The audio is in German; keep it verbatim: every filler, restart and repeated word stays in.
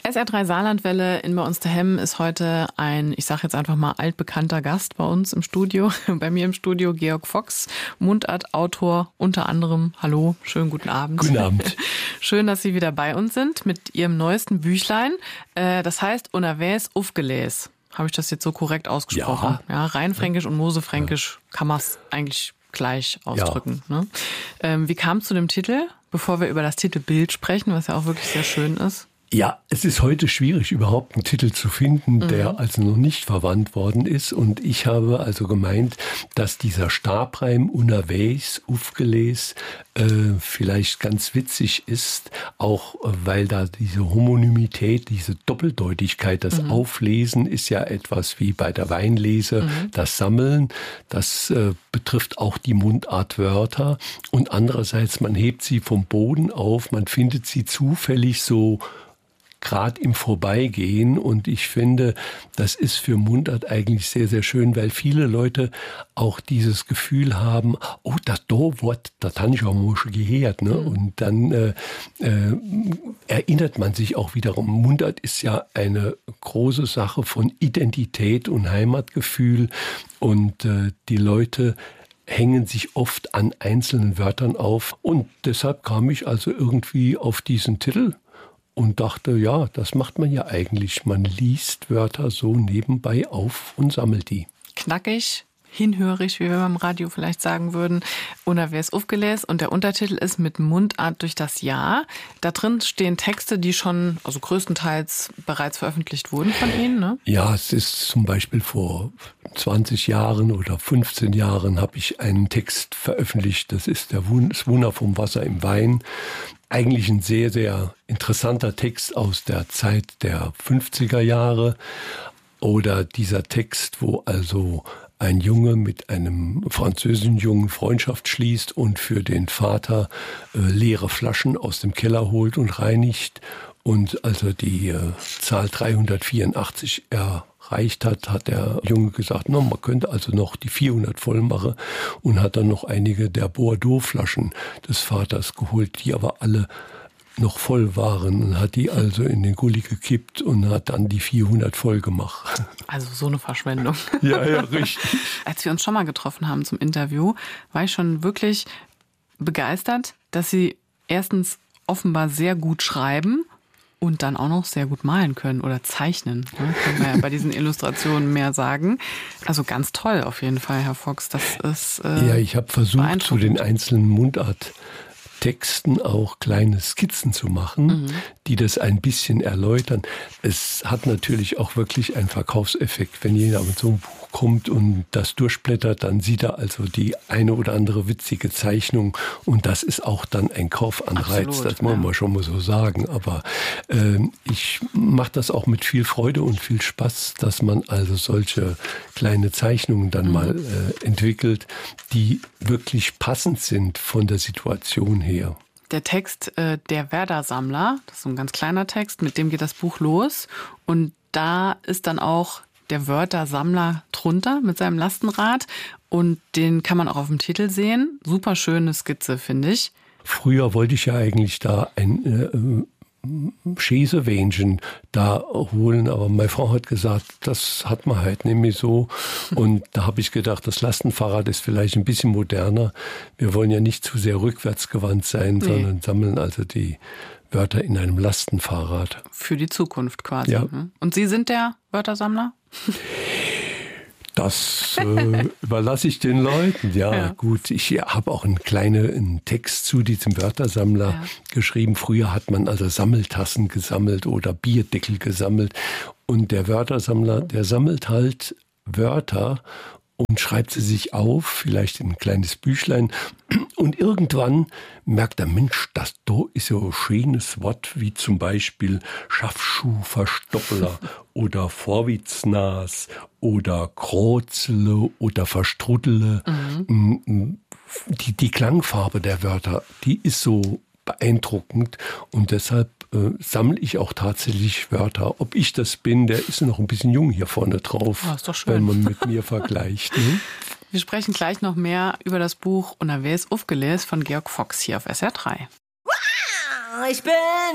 S R drei Saarlandwelle in Bei uns daheim ist heute ein, ich sage jetzt einfach mal, altbekannter Gast bei uns im Studio. Bei mir im Studio Georg Fox, Mundartautor unter anderem. Hallo, schönen guten Abend. Guten Abend. Schön, dass Sie wieder bei uns sind mit Ihrem neuesten Büchlein. Das heißt Unaväs Ufgeles. Habe ich das jetzt so korrekt ausgesprochen? Ja, ja Rheinfränkisch und Mosefränkisch ja. Kann man es eigentlich gleich ausdrücken. Ja. Ne? Ähm, wie kam es zu dem Titel? Bevor wir über das Titelbild sprechen, was ja auch wirklich sehr schön ist. Ja, es ist heute schwierig, überhaupt einen Titel zu finden, der mhm. also noch nicht verwandt worden ist. Und ich habe also gemeint, dass dieser Stabreim Unaväs Ufgeles äh, vielleicht ganz witzig ist, auch äh, weil da diese Homonymität, diese Doppeldeutigkeit, das mhm. Auflesen ist ja etwas wie bei der Weinlese, mhm. das Sammeln, das äh, betrifft auch die Mundartwörter. Und andererseits, man hebt sie vom Boden auf, man findet sie zufällig so gerade im Vorbeigehen, und ich finde, das ist für Mundart eigentlich sehr, sehr schön, weil viele Leute auch dieses Gefühl haben, oh, das Wort, das habe ich auch mal schon gehört, ne? Und dann äh, äh, erinnert man sich auch wiederum. Mundart ist ja eine große Sache von Identität und Heimatgefühl, und äh, die Leute hängen sich oft an einzelnen Wörtern auf, und deshalb kam ich also irgendwie auf diesen Titel und dachte, ja, das macht man ja eigentlich. Man liest Wörter so nebenbei auf und sammelt die. Knackig, hinhörig, wie wir beim Radio vielleicht sagen würden. Unaväs Ufgeles, und der Untertitel ist Mit Mundart durch das Jahr. Da drin stehen Texte, die schon, also größtenteils bereits veröffentlicht wurden von Ihnen, ne? Ja, es ist zum Beispiel vor zwanzig Jahren oder fünfzehn Jahren habe ich einen Text veröffentlicht. Das ist der Wun- das Wunder vom Wasser im Wein. Eigentlich ein sehr, sehr interessanter Text aus der Zeit der fünfziger Jahre. Oder dieser Text, wo also ein Junge mit einem französischen Jungen Freundschaft schließt und für den Vater äh, leere Flaschen aus dem Keller holt und reinigt. Und als er die äh, Zahl dreihundertvierundachtzig erreicht hat, hat der Junge gesagt, no, man könnte also noch die vierhundert voll machen, und hat dann noch einige der Bordeaux-Flaschen des Vaters geholt, die aber alle noch voll waren, und hat die also in den Gully gekippt und hat dann die vierhundert voll gemacht. Also so eine Verschwendung. Ja, ja, richtig. Als wir uns schon mal getroffen haben zum Interview, war ich schon wirklich begeistert, dass Sie erstens offenbar sehr gut schreiben und dann auch noch sehr gut malen können oder zeichnen. Ne? Können wir ja bei diesen Illustrationen mehr sagen. Also ganz toll auf jeden Fall, Herr Fox. Das ist äh, ja, ich habe versucht, zu den einzelnen Mundart Texten auch kleine Skizzen zu machen, mhm. die das ein bisschen erläutern. Es hat natürlich auch wirklich einen Verkaufseffekt. Wenn jeder mit so einem Buch kommt und das durchblättert, dann sieht er also die eine oder andere witzige Zeichnung, und das ist auch dann ein Kaufanreiz. Absolut, das muss man ja. schon mal so sagen. Aber äh, ich mache das auch mit viel Freude und viel Spaß, dass man also solche kleine Zeichnungen dann mhm. mal äh, entwickelt, die wirklich passend sind von der Situation her. Der Text äh, Der Werder-Sammler, das ist so ein ganz kleiner Text, mit dem geht das Buch los. Und da ist dann auch der Wörter-Sammler drunter mit seinem Lastenrad. Und den kann man auch auf dem Titel sehen. Super schöne Skizze, finde ich. Früher wollte ich ja eigentlich da ein äh, Schäsewähnchen da holen, aber meine Frau hat gesagt, das hat man halt nicht mehr so. Und da habe ich gedacht, das Lastenfahrrad ist vielleicht ein bisschen moderner. Wir wollen ja nicht zu sehr rückwärtsgewandt sein, nee. sondern sammeln also die Wörter in einem Lastenfahrrad. Für die Zukunft quasi. Ja. Und Sie sind der Wörtersammler? Das äh, überlasse ich den Leuten. Ja, ja. gut. Ich habe auch einen kleinen Text zu diesem Wörtersammler ja. geschrieben. Früher hat man also Sammeltassen gesammelt oder Bierdeckel gesammelt. Und der Wörtersammler, der sammelt halt Wörter und schreibt sie sich auf, vielleicht in ein kleines Büchlein. Und irgendwann merkt der Mensch, das da ist so ein schönes Wort, wie zum Beispiel Schaffschuhverstoppeler oder Vorwitznas oder Krozele oder Verstruddele. Mhm. Die, die Klangfarbe der Wörter, die ist so beeindruckend, und deshalb äh, sammle ich auch tatsächlich Wörter. Ob ich das bin, der ist noch ein bisschen jung hier vorne drauf, oh, ist doch schön. Wenn man mit mir vergleicht. Ne? Wir sprechen gleich noch mehr über das Buch Unaväs Ufgeles von Georg Fox hier auf S R drei. Wow, ich bin